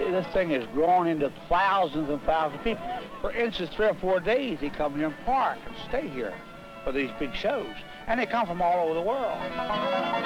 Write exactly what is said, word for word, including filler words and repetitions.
this thing is growing into thousands and thousands of people. For instance, three or four days they come here and park and stay here for these big shows. And they come from all over the world.